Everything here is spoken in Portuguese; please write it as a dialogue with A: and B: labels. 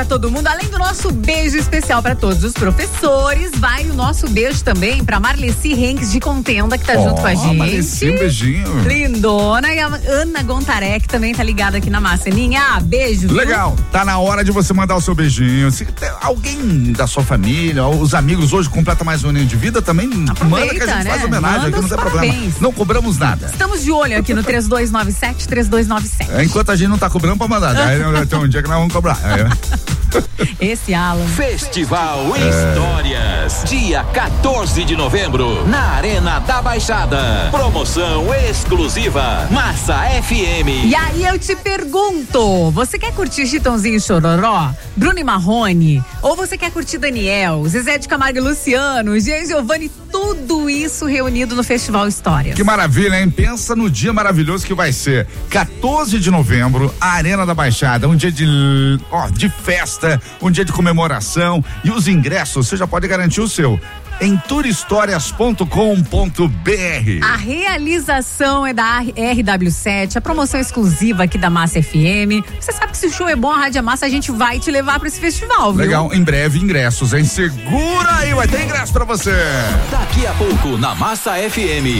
A: Pra todo mundo, além do nosso beijo especial pra todos os professores, vai o nosso beijo também pra Marleci Henks de Contenda, que tá junto com a gente.
B: Marleci, um beijinho.
A: Lindona. E a Ana Gontaré, que também tá ligada aqui na massa. Aninha, beijo. Viu?
B: Legal, tá na hora de você mandar o seu beijinho. Se tem alguém da sua família, os amigos hoje completa mais um aninho de vida, também manda que a gente faz homenagem, aqui não tem problema. Não cobramos nada.
A: Estamos de olho aqui no 3297.
B: Enquanto a gente não tá cobrando pra mandar, aí tem um dia que nós vamos cobrar.
A: Esse Alan.
C: Festival Histórias, dia 14 de novembro, na Arena da Baixada. Promoção exclusiva, Massa FM.
A: E aí eu te pergunto, você quer curtir Chitãozinho e Chororó, Bruno e Marrone? Ou você quer curtir Daniel, Zezé de Camargo e Luciano, Jean Giovanni, tudo isso reunido no Festival Histórias?
B: Que maravilha, hein? Pensa no dia maravilhoso que vai ser. 14 de novembro, a Arena da Baixada, um dia de festa, um dia de comemoração, e os ingressos, você já pode garantir o seu em turhistorias.com.br.
A: A realização é da RW7, a promoção exclusiva aqui da Massa FM. Você sabe que se o show é bom, a Rádio Massa, a gente vai te levar pra esse festival, viu?
B: Legal, em breve ingressos, hein? Segura aí, vai ter ingresso pra você.
C: Daqui a pouco na Massa FM,